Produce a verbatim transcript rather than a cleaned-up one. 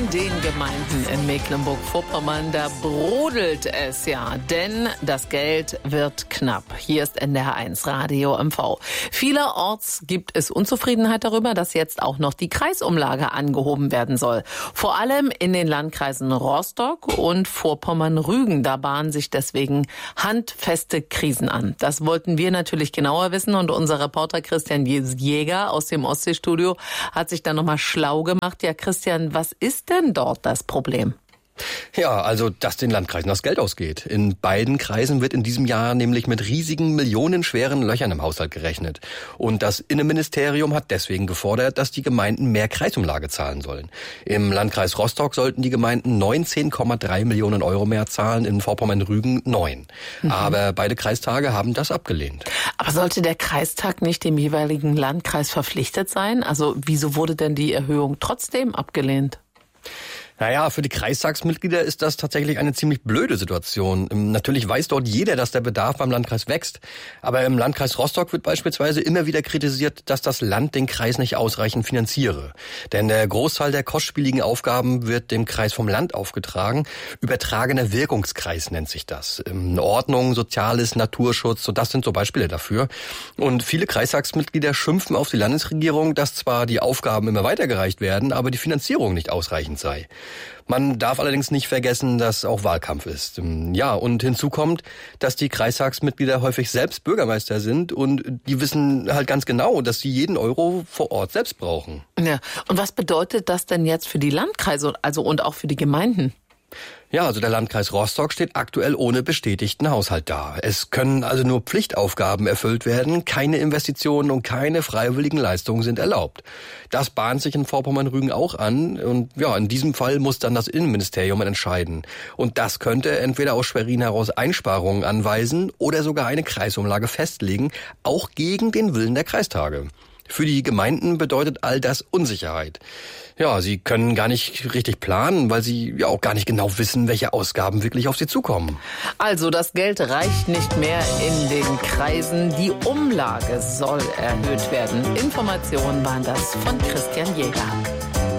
den Gemeinden in Mecklenburg-Vorpommern, da brodelt es ja, denn das Geld wird knapp. Hier ist N D R eins Radio M V. Vielerorts gibt es Unzufriedenheit darüber, dass jetzt auch noch die Kreisumlage angehoben werden soll. Vor allem in den Landkreisen Rostock und Vorpommern-Rügen. Da bahnen sich deswegen handfeste Krisen an. Das wollten wir natürlich genauer wissen und unser Reporter Christian Jäger aus dem Ostseestudio hat sich dann nochmal schlau gemacht. Ja, Christian, was ist denn dort das Problem? Ja, also, dass den Landkreisen das Geld ausgeht. In beiden Kreisen wird in diesem Jahr nämlich mit riesigen, millionenschweren Löchern im Haushalt gerechnet. Und das Innenministerium hat deswegen gefordert, dass die Gemeinden mehr Kreisumlage zahlen sollen. Im Landkreis Rostock sollten die Gemeinden neunzehn Komma drei Millionen Euro mehr zahlen, in Vorpommern-Rügen neun. Mhm. Aber beide Kreistage haben das abgelehnt. Aber sollte der Kreistag nicht dem jeweiligen Landkreis verpflichtet sein? Also, wieso wurde denn die Erhöhung trotzdem abgelehnt? Naja, für die Kreistagsmitglieder ist das tatsächlich eine ziemlich blöde Situation. Natürlich weiß dort jeder, dass der Bedarf beim Landkreis wächst. Aber im Landkreis Rostock wird beispielsweise immer wieder kritisiert, dass das Land den Kreis nicht ausreichend finanziere. Denn der Großteil der kostspieligen Aufgaben wird dem Kreis vom Land aufgetragen. Übertragener Wirkungskreis nennt sich das. Ordnung, Soziales, Naturschutz, und das sind so Beispiele dafür. Und viele Kreistagsmitglieder schimpfen auf die Landesregierung, dass zwar die Aufgaben immer weitergereicht werden, aber die Finanzierung nicht ausreichend sei. Man darf allerdings nicht vergessen, dass auch Wahlkampf ist. Ja, und hinzu kommt, dass die Kreistagsmitglieder häufig selbst Bürgermeister sind und die wissen halt ganz genau, dass sie jeden Euro vor Ort selbst brauchen. Ja, und was bedeutet das denn jetzt für die Landkreise, also und auch für die Gemeinden? Ja, also der Landkreis Rostock steht aktuell ohne bestätigten Haushalt da. Es können also nur Pflichtaufgaben erfüllt werden, keine Investitionen und keine freiwilligen Leistungen sind erlaubt. Das bahnt sich in Vorpommern-Rügen auch an und ja, in diesem Fall muss dann das Innenministerium entscheiden. Und das könnte entweder aus Schwerin heraus Einsparungen anweisen oder sogar eine Kreisumlage festlegen, auch gegen den Willen der Kreistage. Für die Gemeinden bedeutet all das Unsicherheit. Ja, sie können gar nicht richtig planen, weil sie ja auch gar nicht genau wissen, welche Ausgaben wirklich auf sie zukommen. Also das Geld reicht nicht mehr in den Kreisen. Die Umlage soll erhöht werden. Informationen waren das von Christian Jäger.